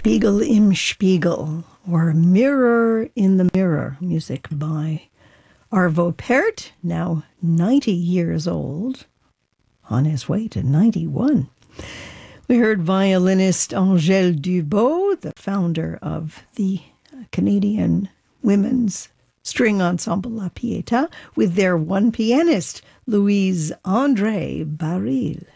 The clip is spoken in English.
Spiegel im Spiegel, or Mirror in the Mirror, music by Arvo Pärt, now 90 years old, on his way to 91. We heard violinist Angèle Dubot, the founder of the Canadian women's string ensemble La Pietà, with their one pianist, Louise André Baril.